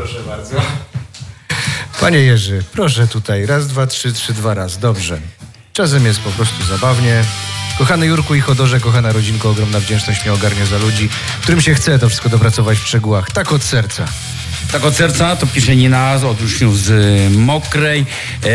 Proszę bardzo. Panie Jerzy, proszę tutaj. Raz, dwa, trzy, dwa, raz. Dobrze. Czasem jest po prostu zabawnie. Kochany Jurku i Chodorze, kochana rodzinko, ogromna wdzięczność mnie ogarnia za ludzi, którym się chce to wszystko dopracować w szczegółach. Tak od serca. Tak od serca to pisze Nina od uczniów z Mokrej.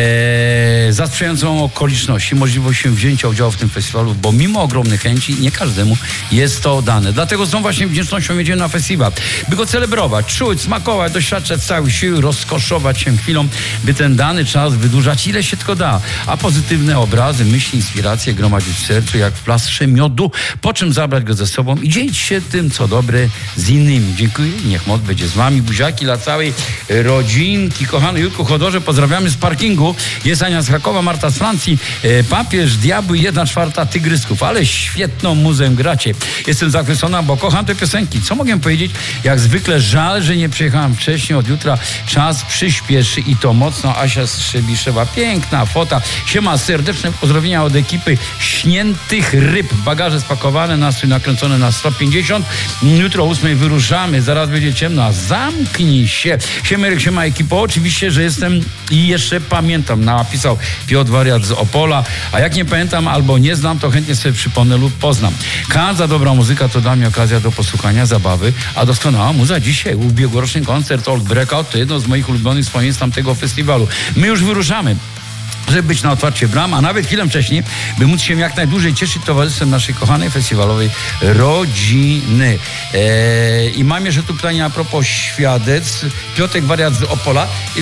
Za sprzyjającą okoliczności, możliwością wzięcia udziału w tym festiwalu, bo mimo ogromnej chęci nie każdemu jest to dane. Dlatego z tą właśnie wdzięcznością jedziemy na festiwal, by go celebrować, czuć, smakować, doświadczać całych sił, rozkoszować się chwilą, by ten dany czas wydłużać ile się tylko da, a pozytywne obrazy, myśli, inspiracje gromadzić w sercu jak w plastrze miodu, po czym zabrać go ze sobą i dzielić się tym, co dobre z innymi. Dziękuję, niech moc będzie z wami, buziaki dla całej rodzinki. Kochany Jurku, Chodorze, pozdrawiamy z parkingu. Jest Ania z Krakowa, Marta z Francji, Papież, Diabły, 1/4 Tygrysków. Ale świetną muzę gracie. Jestem zachwycona, bo kocham te piosenki. Co mogę powiedzieć? Jak zwykle żal, że nie przyjechałam wcześniej. Od jutra czas przyspieszy i to mocno. Asia Strzebiszewa, piękna fota. Siema, serdeczne pozdrowienia od ekipy Śniętych Ryb. Bagaże spakowane, nastrój nakręcony na 150. Jutro o 8 wyruszamy. Zaraz będzie ciemno, a zamknij się. Siemerek, siema ekipo. Oczywiście, że jestem i jeszcze pamiętam. Napisał Piotr Wariat z Opola. A jak nie pamiętam albo nie znam, to chętnie sobie przypomnę lub poznam. Każda dobra muzyka to dla mnie okazja do posłuchania, zabawy, a doskonała muza dzisiaj. Ubiegłoroczny koncert Old Breakout to jedno z moich ulubionych wspomnień z tamtego festiwalu. My już wyruszamy, żeby być na otwarcie bram, a nawet chwilę wcześniej, by móc się jak najdłużej cieszyć towarzystwem naszej kochanej festiwalowej rodziny. I mam jeszcze tu pytanie a propos świadectw. Piotrek Wariat z Opola.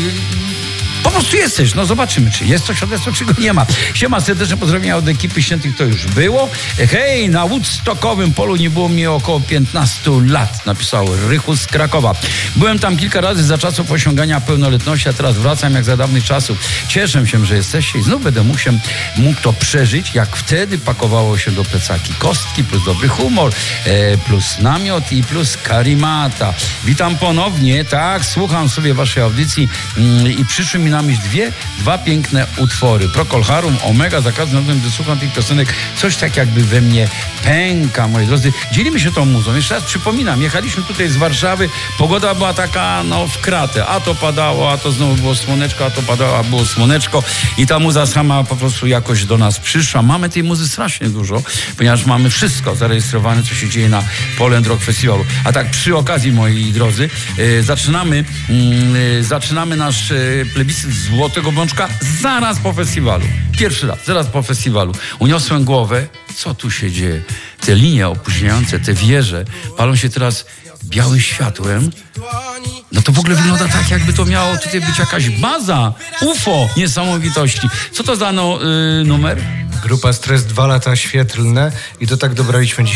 Po prostu jesteś, no zobaczymy, czy jest to świadectwo, czy go nie ma. Siema, serdeczne pozdrowienia od ekipy Świętych, to już było. Hej, na Woodstockowym polu nie było mnie około 15 lat, napisał Rychu z Krakowa. Byłem tam kilka razy za czasów osiągania pełnoletności, a teraz wracam jak za dawnych czasów. Cieszę się, że jesteście i znów będę mógł to przeżyć, jak wtedy pakowało się do plecaki kostki, plus dobry humor, plus namiot i plus karimata. Witam ponownie, tak, słucham sobie waszej audycji i przyszły mi na myśl dwa piękne utwory. Procol Harum, Omega, za każdym razem, gdy słucham tych piosenek, coś tak jakby we mnie pęka, moi drodzy. Dzielimy się tą muzą. Jeszcze raz przypominam, jechaliśmy tutaj z Warszawy, pogoda była taka, no, w kratę. A to padało, a to znowu było słoneczko, a to padało, a było słoneczko i ta muza sama po prostu jakoś do nas przyszła. Mamy tej muzy strasznie dużo, ponieważ mamy wszystko zarejestrowane, co się dzieje na Poland Rock Festiwalu. A tak przy okazji, moi drodzy, zaczynamy nasz plebiscyt Złotego Bączka zaraz po festiwalu. Pierwszy raz, zaraz po festiwalu. Uniosłem głowę. Co tu się dzieje? Te linie opóźniające, te wieże palą się teraz białym światłem. No to w ogóle wygląda tak, jakby to miało tutaj być jakaś baza UFO niesamowitości. Co to za numer? Grupa Stres, 2 lata świetlne i to tak dobraliśmy dzisiaj.